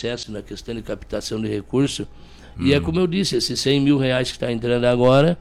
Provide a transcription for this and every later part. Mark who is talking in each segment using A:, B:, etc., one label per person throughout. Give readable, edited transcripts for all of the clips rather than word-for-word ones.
A: sucesso na questão de captação de recursos. E é como eu disse, esses 100 mil reais que está entrando agora,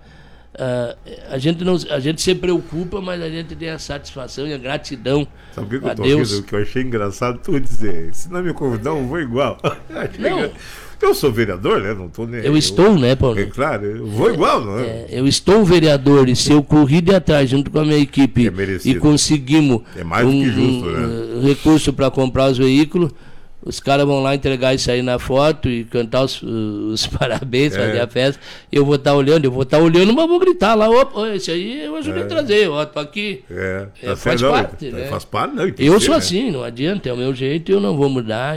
A: a gente se preocupa, mas a gente tem a satisfação e a gratidão.
B: Sabe o que
A: a
B: eu tô
A: Deus.
B: rindo? O que eu achei engraçado tu dizer, se não me convidar, eu vou igual.
A: Não.
B: Eu sou vereador, né? Não tô nem.
A: Eu estou, né, Paulo?
B: É claro, eu vou igual, não é?
A: Eu estou vereador e se eu corri de atrás junto com a minha equipe e conseguimos
B: mais do que justo, né?
A: Recurso para comprar os veículos, os caras vão lá entregar isso aí na foto e cantar os parabéns, fazer a festa. Eu vou estar olhando, mas vou gritar lá, opa, esse aí eu ajudei a trazer, ó, tô aqui. Faz parte, né?
B: Faz parte, não.
A: Eu sou assim, não adianta, é o meu jeito e eu não vou mudar.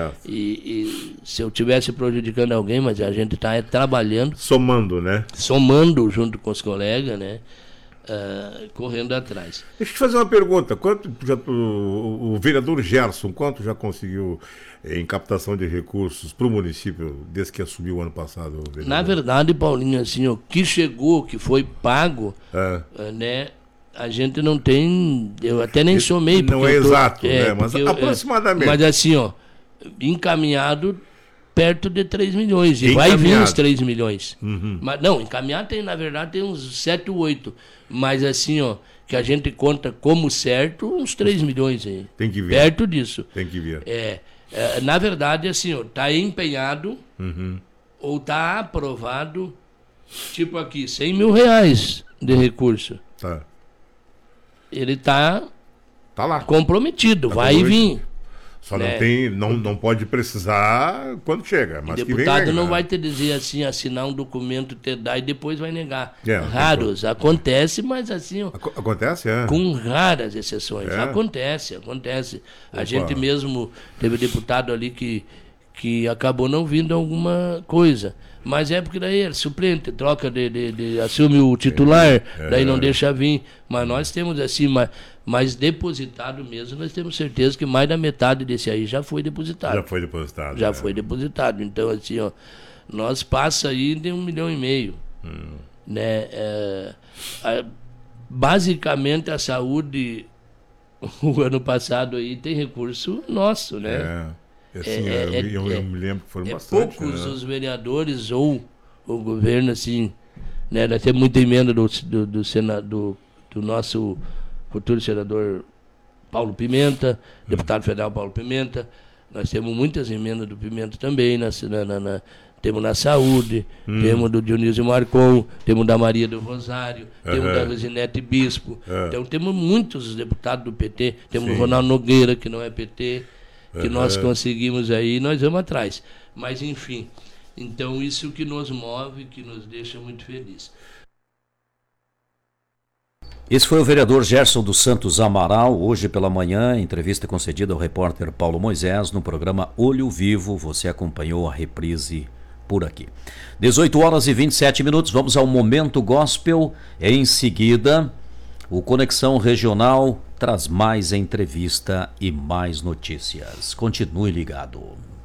A: E se eu estivesse prejudicando alguém, mas a gente está trabalhando.
B: Somando, né?
A: Somando junto com os colegas, né? Correndo atrás.
B: Deixa eu te fazer uma pergunta. Quanto o vereador Gerson, quanto já conseguiu em captação de recursos para o município desde que assumiu o ano passado?
A: Na verdade, Paulinho, assim, o que chegou, que foi pago, né? A gente não tem. Eu até nem somei.
B: Não é exato, né? Mas aproximadamente.
A: Mas assim, ó, encaminhado perto de 3 milhões. E vai vir uns 3 milhões. Mas, não, encaminhado tem, na verdade, tem uns 7 ou 8. Mas assim, ó, que a gente conta como certo, uns 3 milhões aí.
B: Tem que ver.
A: Perto disso.
B: Tem que ver.
A: Na verdade, assim, ó, tá empenhado ou tá aprovado, tipo aqui, 100 mil reais de recurso.
B: Tá.
A: Ele tá
B: lá.
A: Comprometido, vai vir.
B: Só não pode precisar quando chega. Mas
A: o deputado não vai te dizer assim, assinar um documento, te dar e depois vai negar. Raros, acontece, mas assim...
B: Acontece,
A: com raras exceções. Acontece. A gente mesmo teve deputado ali que acabou não vindo alguma coisa. Mas é porque daí é suplente, troca assume o titular, daí não deixa vir. Mas nós temos assim, mas depositado mesmo, nós temos certeza que mais da metade desse aí já foi depositado. Já foi depositado. Então, assim, ó, nós passa aí de 1,5 milhão. Né? Basicamente a saúde, o ano passado aí tem recurso nosso, né?
B: Eu me lembro que foram bastante.
A: Poucos os vereadores ou o governo, assim, né? Nós temos muita emenda do nosso futuro senador Paulo Pimenta, deputado federal Paulo Pimenta. Nós temos muitas emendas do Pimenta também, temos na saúde, temos do Dionísio Marcon, temos da Maria do Rosário, temos da Rosinete Bispo. Então temos muitos deputados do PT, temos o Ronaldo Nogueira, que não é PT, que nós conseguimos aí, nós vamos atrás. Mas, enfim, então isso que nos move, que nos deixa muito felizes.
C: Esse foi o vereador Gerson dos Santos Amaral, hoje pela manhã, entrevista concedida ao repórter Paulo Moisés no programa Olho Vivo. Você acompanhou a reprise por aqui. 18h27, vamos ao Momento Gospel. Em seguida, o Conexão Regional traz mais entrevista e mais notícias. Continue ligado.